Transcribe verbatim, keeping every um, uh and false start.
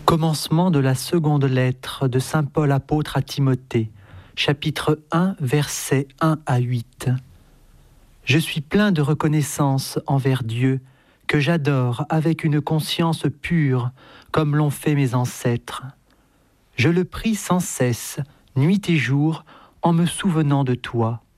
Commencement de la seconde lettre de saint Paul apôtre à Timothée, chapitre un, versets un à huit. Je suis plein de reconnaissance envers Dieu, que j'adore avec une conscience pure, comme l'ont fait mes ancêtres. Je le prie sans cesse, nuit et jour, en me souvenant de toi.